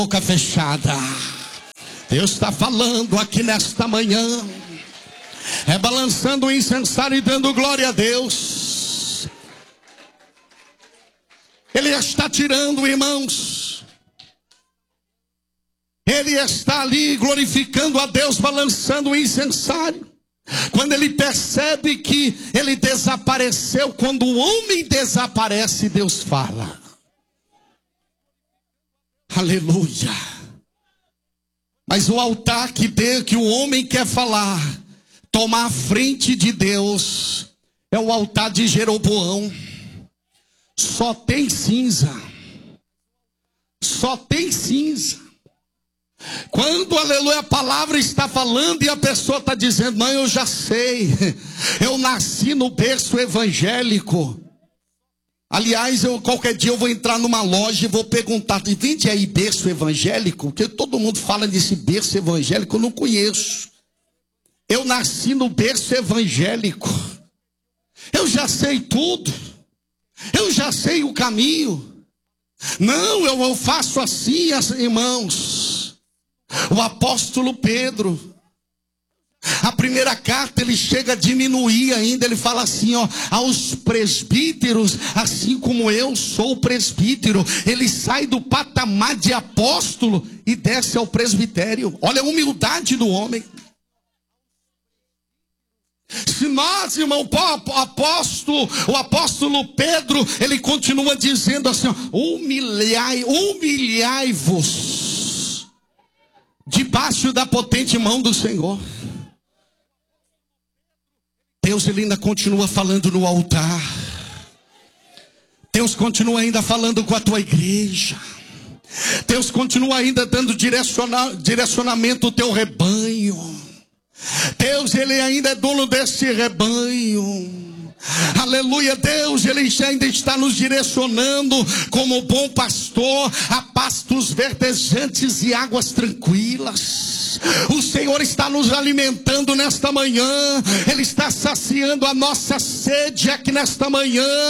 Boca fechada. Deus está falando aqui nesta manhã, balançando o incensário e dando glória a Deus. Ele está tirando, irmãos. Ele está ali glorificando a Deus, balançando o incensário. Quando ele percebe que ele desapareceu, quando o homem desaparece, Deus fala. Aleluia. Mas o altar que o homem quer falar, tomar a frente de Deus, é o altar de Jeroboão. Só tem cinza. Só tem cinza. Quando, aleluia, a palavra está falando e a pessoa está dizendo, não, eu já sei, eu nasci no berço evangélico. Aliás, qualquer dia eu vou entrar numa loja e vou perguntar, vende aí berço evangélico? Porque todo mundo fala desse berço evangélico, eu não conheço. Eu nasci no berço evangélico. Eu já sei tudo. Eu já sei o caminho. Não, eu faço assim, irmãos. O apóstolo Pedro, a primeira carta, ele chega a diminuir ainda. Ele fala assim, ó, aos presbíteros, assim como eu sou presbítero. Ele sai do patamar de apóstolo e desce ao presbitério. Olha a humildade do homem. Se nós, irmão, o apóstolo Pedro, ele continua dizendo assim, ó, humilhai-vos debaixo da potente mão do Senhor. Deus, ele ainda continua falando no altar. Deus continua ainda falando com a tua igreja. Deus continua ainda dando direcionamento ao teu rebanho. Deus, ele ainda é dono desse rebanho. Aleluia. Deus, ele ainda está nos direcionando como bom pastor a pastos verdejantes e águas tranquilas. O Senhor está nos alimentando nesta manhã. Ele está saciando a nossa sede aqui nesta manhã.